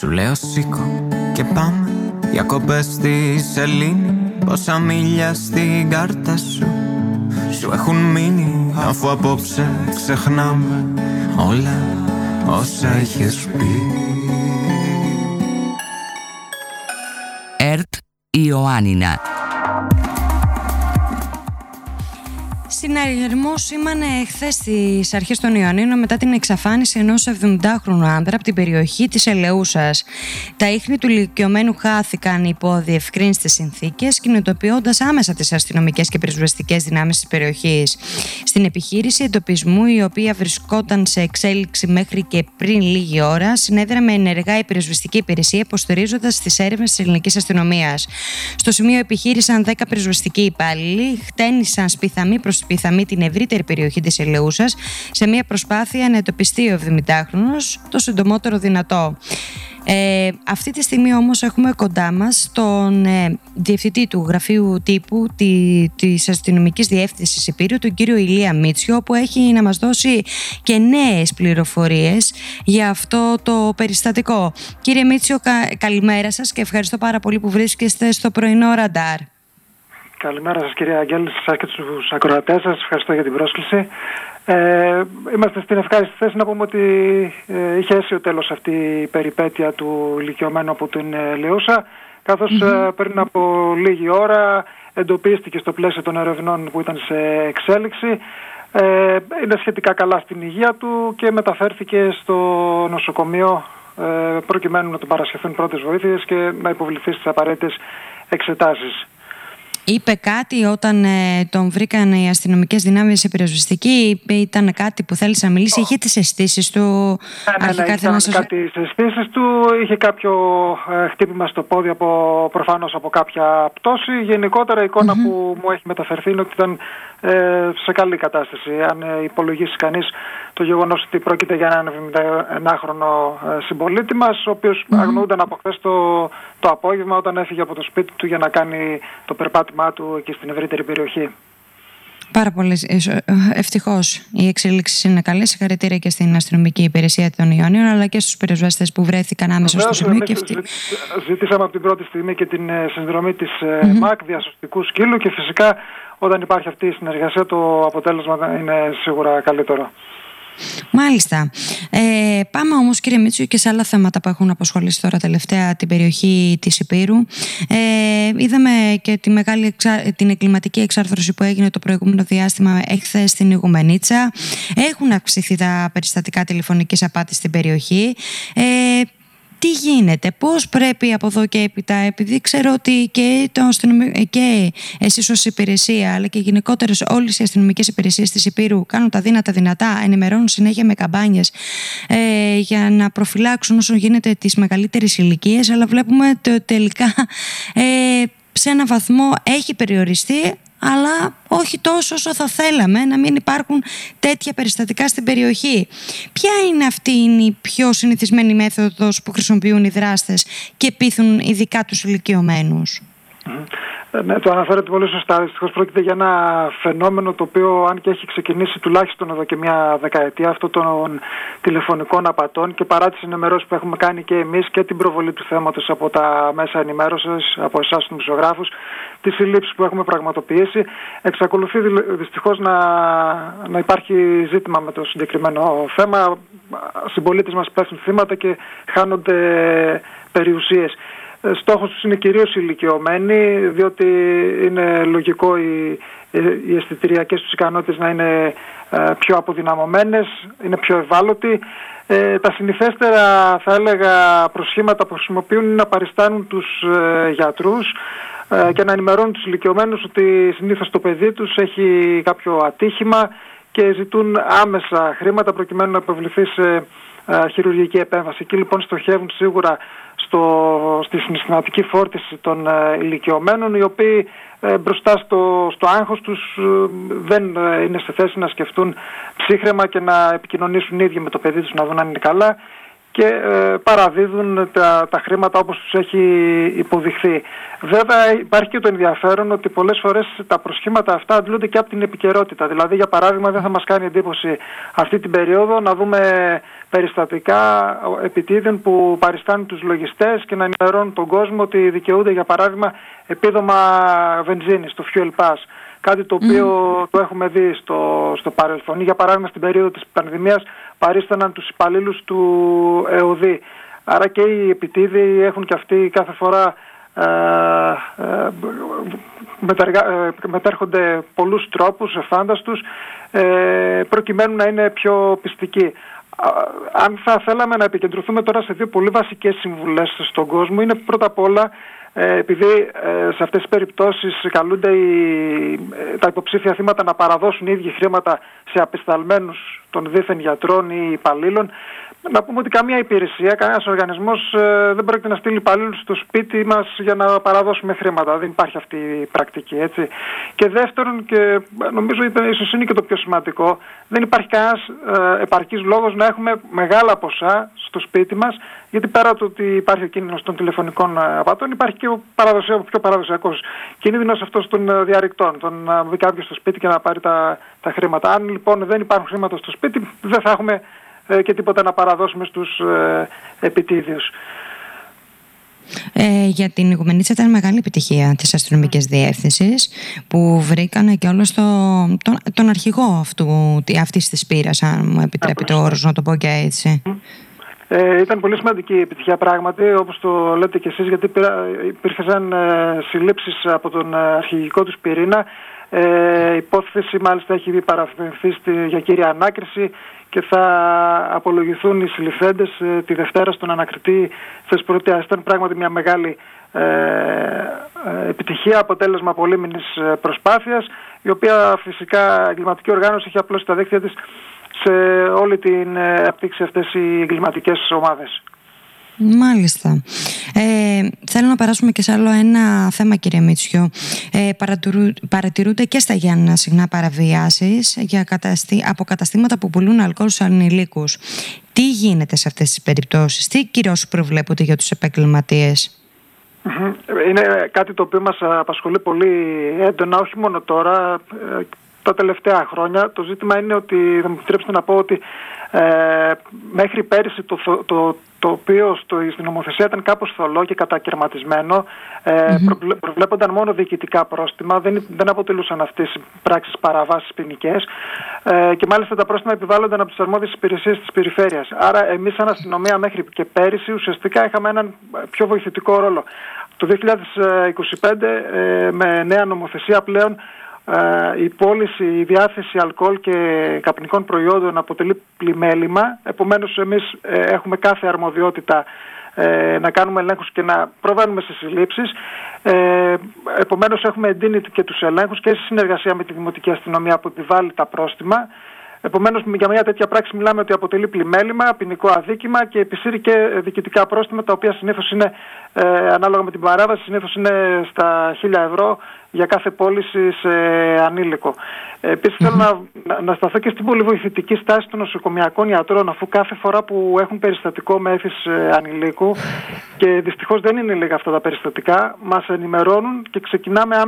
Σου λέω σήκω και πάμε διακοπές στη σελήνη. Πόσα μίλια στην κάρτα σου σου έχουν μείνει, αφού απόψε ξεχνάμε όλα όσα είχες πει. ΕΡΤ Ιωάννινα. Συναγερμό σήμανε χθες στις αρχές των Ιωαννίνων μετά την εξαφάνιση ενός 70χρονου άνδρα από την περιοχή της Ελεούσας. Τα ίχνη του ηλικιωμένου χάθηκαν υπό διευκρίνιστες συνθήκες, κινητοποιώντας άμεσα τις αστυνομικές και πυροσβεστικές δυνάμεις της περιοχής. Στην επιχείρηση εντοπισμού, η οποία βρισκόταν σε εξέλιξη μέχρι και πριν λίγη ώρα, συνέδραμε ενεργά η πυροσβεστική υπηρεσία, υποστηρίζοντας τις έρευνες της ελληνικής αστυνομίας. Στο σημείο επιχείρησαν 10 πυροσβεστικοί υπάλληλοι, χτένισαν σπιθαμή προς πιθαμή την ευρύτερη περιοχή της Ελεούσας σε μια προσπάθεια να εντοπιστεί ο 70χρονος το συντομότερο δυνατό. Αυτή τη στιγμή όμως έχουμε κοντά μας τον διευθυντή του γραφείου τύπου της αστυνομικής διεύθυνσης Ηπείρου, τον κύριο Ηλία Μίτσιο, που έχει να μας δώσει και νέες πληροφορίες για αυτό το περιστατικό. Κύριε Μίτσιο, καλημέρα σας και ευχαριστώ πάρα πολύ που βρίσκεστε στο πρωινό ραντάρ. Καλημέρα σας κυρία Αγγέλη, σας και τους ακροατές σας. Ευχαριστώ για την πρόσκληση. Είμαστε στην ευχάριστη θέση να πούμε ότι είχε αίσιο τέλος αυτή η περιπέτεια του ηλικιωμένου από την Ελεούσα, καθώς πριν από λίγη ώρα εντοπίστηκε στο πλαίσιο των ερευνών που ήταν σε εξέλιξη. Είναι σχετικά καλά στην υγεία του και μεταφέρθηκε στο νοσοκομείο προκειμένου να του παρασχεθούν πρώτες βοήθειες και να υποβληθεί στις απαραίτητες εξετάσεις. Είπε κάτι όταν τον βρήκαν οι αστυνομικές δυνάμεις, η πυροσβεστική, ήταν κάτι που θέλησε να μιλήσει, είχε τις αισθήσεις του? Ναι, είχε κάτι στις αισθήσεις του, είχε κάποιο χτύπημα στο πόδι προφανώς από κάποια πτώση. Γενικότερα η εικόνα που μου έχει μεταφερθεί είναι ότι ήταν σε καλή κατάσταση. Αν υπολογίσει κανείς το γεγονός ότι πρόκειται για έναν 71χρονο συμπολίτη μας, ο οποίος αγνοούνταν από χθες το απόγευμα όταν έφυγε από το σπίτι του για να κάνει το περπάτημά του εκεί στην ευρύτερη περιοχή. Πάρα πολύ. Ευτυχώς οι εξελίξεις είναι καλές. Συγχαρητήρια και στην αστυνομική υπηρεσία των Ιωαννίων, αλλά και στους πυροσβέστες που βρέθηκαν άμεσα στο σημείο. Ζητήσαμε από την πρώτη στιγμή και την συνδρομή της ΜΑΚ, διασωστικού σκύλου, και φυσικά όταν υπάρχει αυτή η συνεργασία το αποτέλεσμα είναι σίγουρα καλύτερο. Μάλιστα. Πάμε όμως, κύριε Μίτσιο, και σε άλλα θέματα που έχουν απασχολήσει τώρα τελευταία την περιοχή της Ηπείρου. Είδαμε και την εγκληματική εξάρθρωση που έγινε το προηγούμενο διάστημα εχθές στην Ιγουμενίτσα. Έχουν αυξηθεί τα περιστατικά τηλεφωνικής απάτης στην περιοχή. Τι γίνεται, πώς πρέπει από εδώ και έπειτα, επειδή ξέρω ότι και εσείς ως υπηρεσία, αλλά και γενικότερα όλες οι αστυνομικές υπηρεσίες της Ηπείρου κάνουν τα δυνατά, ενημερώνουν συνέχεια με καμπάνιες για να προφυλάξουν όσο γίνεται τις μεγαλύτερες ηλικίες, αλλά βλέπουμε ότι τελικά σε έναν βαθμό έχει περιοριστεί, αλλά όχι τόσο όσο θα θέλαμε, να μην υπάρχουν τέτοια περιστατικά στην περιοχή. Ποια είναι αυτή η πιο συνηθισμένη μέθοδος που χρησιμοποιούν οι δράστες και πείθουν ειδικά τους ηλικιωμένους? Ναι, το αναφέρετε πολύ σωστά. Δυστυχώς πρόκειται για ένα φαινόμενο το οποίο, αν και έχει ξεκινήσει τουλάχιστον εδώ και μια δεκαετία, αυτό των τηλεφωνικών απατών, και παρά τις ενημερώσεις που έχουμε κάνει και εμείς και την προβολή του θέματος από τα μέσα ενημέρωσης, από εσάς τους δημοσιογράφους, τις συλλήψεις που έχουμε πραγματοποιήσει, εξακολουθεί δυστυχώς να υπάρχει ζήτημα με το συγκεκριμένο θέμα. Συμπολίτες μας πέφτουν θύματα και χάνονται περιουσίες. Στόχος τους είναι κυρίως οι ηλικιωμένοι, διότι είναι λογικό οι αισθητηριακές τους ικανότητες να είναι πιο αποδυναμωμένες, είναι πιο ευάλωτοι. Τα συνηθέστερα, θα έλεγα, προσχήματα που χρησιμοποιούν είναι να παριστάνουν τους γιατρούς και να ενημερώνουν τους ηλικιωμένους ότι συνήθως το παιδί τους έχει κάποιο ατύχημα και ζητούν άμεσα χρήματα προκειμένου να υποβληθεί σε χειρουργική επέμβαση. Εκεί λοιπόν στοχεύουν σίγουρα στη συναισθηματική φόρτιση των ηλικιωμένων, οι οποίοι μπροστά στο άγχος τους δεν είναι σε θέση να σκεφτούν ψύχραιμα και να επικοινωνήσουν οι ίδιοι με το παιδί τους, να δουν αν είναι καλά, και παραδίδουν τα χρήματα όπως τους έχει υποδειχθεί. Βέβαια υπάρχει και το ενδιαφέρον ότι πολλές φορές τα προσχήματα αυτά αντλούνται και από την επικαιρότητα. Δηλαδή, για παράδειγμα, δεν θα μας κάνει εντύπωση αυτή την περίοδο να δούμε περιστατικά επιτίδιων που παριστάνουν τους λογιστές και να ενημερώνουν τον κόσμο ότι δικαιούνται, για παράδειγμα, επίδομα βενζίνης, το fuel pass. Κάτι το οποίο το έχουμε δει στο παρελθόν. Για παράδειγμα, στην περίοδο της πανδημίας παρίσταναν τους υπαλλήλους του ΕΟΔΗ. Άρα και οι επιτίδιοι έχουν και αυτοί κάθε φορά μετέρχονται πολλούς τρόπους εφάνταστους προκειμένου να είναι πιο πιστικοί. Αν θα θέλαμε να επικεντρωθούμε τώρα σε δύο πολύ βασικές συμβουλές στον κόσμο, είναι πρώτα απ' όλα, επειδή σε αυτές τις περιπτώσεις καλούνται τα υποψήφια θύματα να παραδώσουν οι ίδιοι χρήματα σε απεσταλμένους των δίθεν γιατρών ή υπαλλήλων, να πούμε ότι καμία υπηρεσία, κανένας οργανισμός δεν πρόκειται να στείλει υπαλλήλους στο σπίτι μας για να παραδώσουμε χρήματα. Δεν υπάρχει αυτή η πρακτική, έτσι. Και δεύτερον, και νομίζω ίσως είναι και το πιο σημαντικό, δεν υπάρχει κανένας επαρκής λόγος να έχουμε μεγάλα ποσά στο σπίτι μας, γιατί πέρα του ότι υπάρχει ο κίνδυνος των τηλεφωνικών απατών, υπάρχει και ο πιο παραδοσιακός κίνδυνος αυτός των διαρρηκτών, να μπει κάποιος στο σπίτι και να πάρει τα χρήματα. Αν λοιπόν δεν υπάρχουν χρήματα στο σπίτι, δεν θα έχουμε και τίποτα να παραδώσουμε στους επιτίδιους. Για την Ιγουμενίτσα ήταν μεγάλη επιτυχία της αστυνομικής διεύθυνσης που βρήκανε και όλο τον αρχηγό αυτής της πείρας, αν μου επιτρέπετε ο όρος να το πω και έτσι. Ήταν πολύ σημαντική η επιτυχία πράγματι, όπως το λέτε και εσείς, γιατί υπήρχαν συλλήψεις από τον αρχηγικό τους πυρήνα. Η υπόθεση μάλιστα έχει παραφερθεί για κύρια ανάκριση και θα απολογηθούν οι συλληφθέντες τη Δευτέρα στον ανακριτή Θεσπρωτείας. Ήταν πράγματι μια μεγάλη επιτυχία, αποτέλεσμα πολύμηνης προσπάθειας, η οποία φυσικά εγκληματική οργάνωση έχει απλώσει τα δίκτυα της σε όλη την απτύξη αυτές οι εγκληματικές ομάδες. Μάλιστα. Θέλω να περάσουμε και σε άλλο ένα θέμα, κύριε Μίτσιο. Παρατηρούνται και στα Γιάννενα συχνά παραβιάσεις από καταστήματα που πουλούν αλκοόλ στους ανηλίκους. Τι γίνεται σε αυτές τις περιπτώσεις, τι κυρώσεις προβλέπονται για τους επαγγελματίες? Είναι κάτι το οποίο μας απασχολεί πολύ έντονα, όχι μόνο τώρα, τα τελευταία χρόνια. Το ζήτημα είναι ότι, θα μου επιτρέψετε να πω ότι μέχρι πέρυσι το οποίο στην νομοθεσία ήταν κάπως θολό και κατακαιρματισμένο, προβλέπονταν μόνο διοικητικά πρόστιμα, δεν αποτελούσαν αυτές οι πράξεις παραβάσεις ποινικές, και μάλιστα τα πρόστιμα επιβάλλονταν από τις αρμόδιες υπηρεσίες της περιφέρειας. Άρα εμείς σαν αστυνομία μέχρι και πέρυσι ουσιαστικά είχαμε έναν πιο βοηθητικό ρόλο. Το 2025 με νέα νομοθεσία πλέον η πώληση, η διάθεση αλκοόλ και καπνικών προϊόντων αποτελεί πλημέλημα. Επομένως εμείς έχουμε κάθε αρμοδιότητα να κάνουμε ελέγχους και να προβαίνουμε σε συλλήψεις. Επομένως έχουμε εντείνει και τους ελέγχους και σε συνεργασία με τη Δημοτική Αστυνομία που επιβάλλει τα πρόστιμα. Επομένως, για μια τέτοια πράξη μιλάμε ότι αποτελεί πλημέλημα, ποινικό αδίκημα και επισύρει και διοικητικά πρόστιμα, τα οποία συνήθως είναι, ανάλογα με την παράβαση, συνήθως είναι στα 1.000 ευρώ για κάθε πώληση σε ανήλικο. Επίσης, θέλω να σταθώ και στην πολύ βοηθητική στάση των νοσοκομιακών ιατρών, αφού κάθε φορά που έχουν περιστατικό με έφηση ανηλίκου, και δυστυχώς δεν είναι λίγα αυτά τα περιστατικά, μας ενημερώνουν και ξεκινάμε